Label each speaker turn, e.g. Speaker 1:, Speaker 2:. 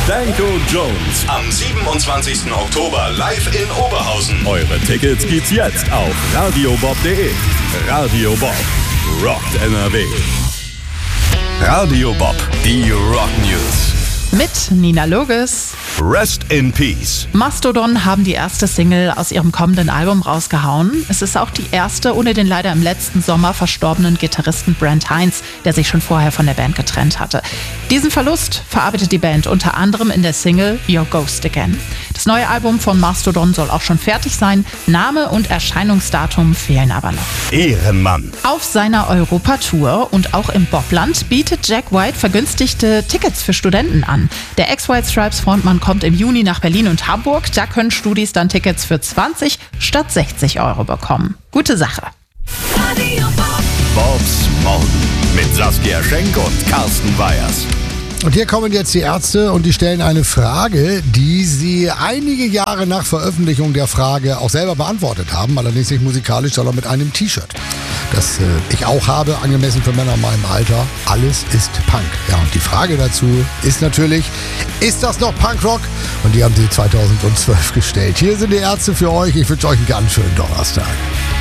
Speaker 1: Danko Jones.
Speaker 2: Am 27. Oktober live in Oberhausen.
Speaker 1: Eure Tickets gibt's jetzt auf radiobob.de. Radio Bob rockt NRW. Radio Bob, die Rock News.
Speaker 3: Mit Nina Loges.
Speaker 2: Rest in Peace.
Speaker 3: Mastodon haben die erste Single aus ihrem kommenden Album rausgehauen. Es ist auch die erste ohne den leider im letzten Sommer verstorbenen Gitarristen Brent Hinds, der sich schon vorher von der Band getrennt hatte. Diesen Verlust verarbeitet die Band unter anderem in der Single Your Ghost Again. Das neue Album von Mastodon soll auch schon fertig sein. Name und Erscheinungsdatum fehlen aber noch.
Speaker 2: Ehrenmann.
Speaker 3: Auf seiner Europatour und auch im Bobland bietet Jack White vergünstigte Tickets für Studenten an. Der Ex-White Stripes Frontmann kommt im Juni nach Berlin und Hamburg. Da können Studis dann Tickets für 20 statt 60 € bekommen. Gute Sache.
Speaker 2: Bobs Morgen mit Saskia Schenk und Carsten Weyers.
Speaker 4: Und hier kommen jetzt die Ärzte und die stellen eine Frage, die sie einige Jahre nach Veröffentlichung der Frage auch selber beantwortet haben, allerdings nicht musikalisch, sondern mit einem T-Shirt, das ich auch habe, angemessen für Männer in meinem Alter. Alles ist Punk. Ja, und die Frage dazu ist natürlich, ist das noch Punkrock? Und die haben sie 2012 gestellt. Hier sind die Ärzte für euch. Ich wünsche euch einen ganz schönen Donnerstag.